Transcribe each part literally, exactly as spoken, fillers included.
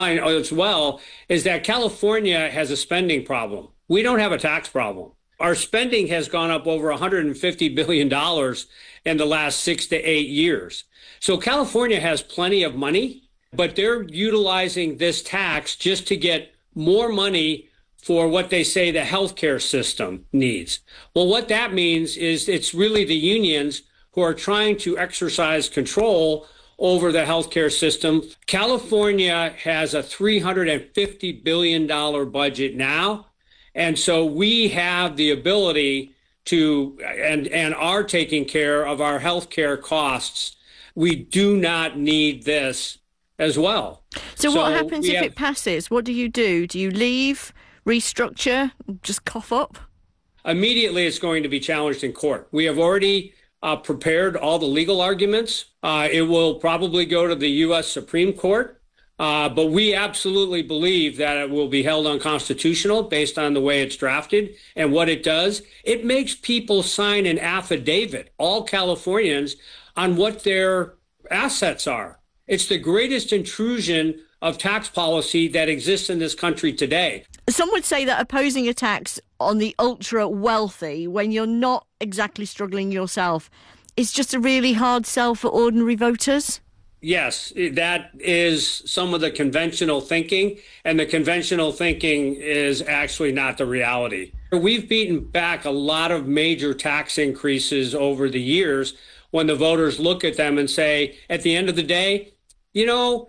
as well is that California has a spending problem. We don't have a tax problem. Our spending has gone up over one hundred fifty billion dollars in the last six to eight years. So California has plenty of money, but they're utilizing this tax just to get more money for what they say the healthcare system needs. Well, what that means is it's really the unions who are trying to exercise control over the healthcare system. California has a three hundred fifty billion dollars budget now. And so we have the ability to and, and are taking care of our healthcare costs. We do not need this as well. So, so what happens if have, it passes? What do you do? Do you leave, restructure, just cough up? Immediately, it's going to be challenged in court. We have already uh, prepared all the legal arguments. Uh, it will probably go to the U S Supreme Court. Uh, but we absolutely believe that it will be held unconstitutional based on the way it's drafted and what it does. It makes people sign an affidavit, all Californians, on what their assets are. It's the greatest intrusion of tax policy that exists in this country today. Some would say that opposing a tax on the ultra wealthy when you're not exactly struggling yourself is just a really hard sell for ordinary voters. Yes, that is some of the conventional thinking, and the conventional thinking is actually not the reality. We've beaten back a lot of major tax increases over the years when the voters look at them and say, at the end of the day, you know,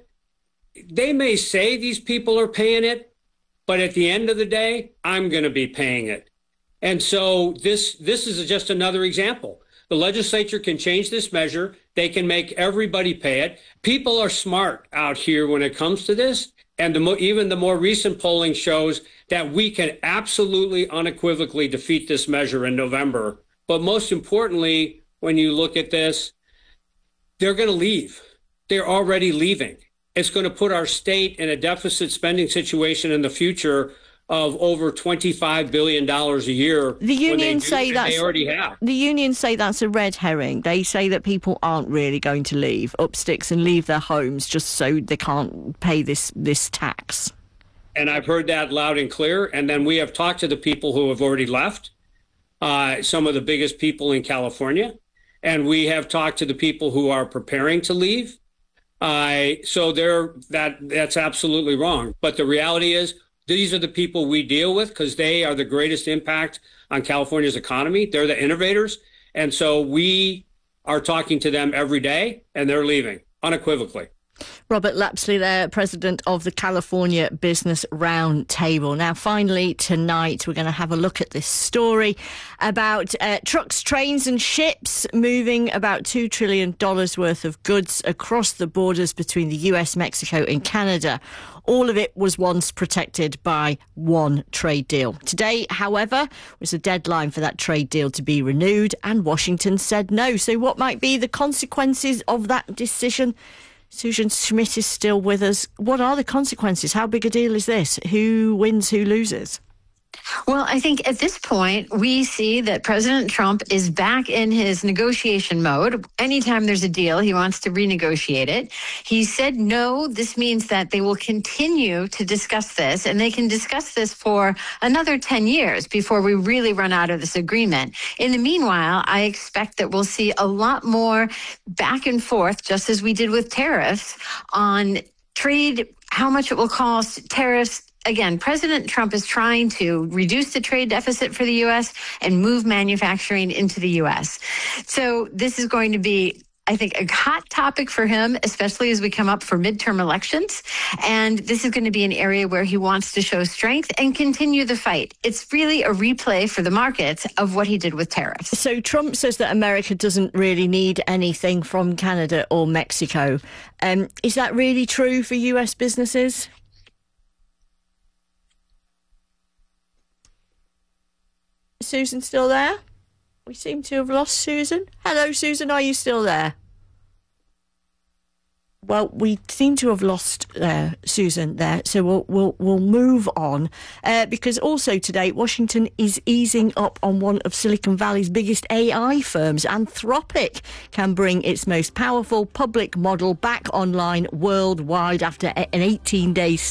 they may say these people are paying it, but at the end of the day, I'm going to be paying it. And so this this is just another example. The legislature can change this measure. They can make everybody pay it. People are smart out here when it comes to this. And the mo- even the more recent polling shows that we can absolutely unequivocally defeat this measure in November. But most importantly, when you look at this, they're going to leave. They're already leaving. It's going to put our state in a deficit spending situation in the future of over twenty-five billion dollars a year. The unions say do, that's they already have. The unions say that's a red herring. They say that people aren't really going to leave up sticks and leave their homes just so they can't pay this this tax. And I've heard that loud and clear. And then we have talked to the people who have already left, uh, some of the biggest people in California, and we have talked to the people who are preparing to leave. Uh, so they're that that's absolutely wrong. But the reality is, these are the people we deal with because they are the greatest impact on California's economy. They're the innovators. And so we are talking to them every day, and they're leaving unequivocally. Robert Lapsley there, president of the California Business Roundtable. Now, finally, tonight, we're going to have a look at this story about uh, trucks, trains and ships moving about two trillion dollars worth of goods across the borders between the U S, Mexico and Canada. All of it was once protected by one trade deal. Today, however, was the deadline for that trade deal to be renewed, and Washington said no. So what might be the consequences of that decision? Susan Schmidt is still with us. What are the consequences? How big a deal is this? Who wins, who loses? Well, I think at this point, we see that President Trump is back in his negotiation mode. Anytime there's a deal, he wants to renegotiate it. He said no. This means that they will continue to discuss this, and they can discuss this for another ten years before we really run out of this agreement. In the meanwhile, I expect that we'll see a lot more back and forth, just as we did with tariffs, on trade, how much it will cost, tariffs. Again, President Trump is trying to reduce the trade deficit for the U S and move manufacturing into the U S. So this is going to be, I think, a hot topic for him, especially as we come up for midterm elections. And this is going to be an area where he wants to show strength and continue the fight. It's really a replay for the markets of what he did with tariffs. So Trump says that America doesn't really need anything from Canada or Mexico. Um, is that really true for U S businesses? Susan still there? We seem to have lost Susan. Hello, Susan, are you still there? Well, we seem to have lost uh, Susan there, so we'll we'll, we'll move on uh, because also today Washington is easing up on one of Silicon Valley's biggest A I firms. Anthropic can bring its most powerful public model back online worldwide after an eighteen-day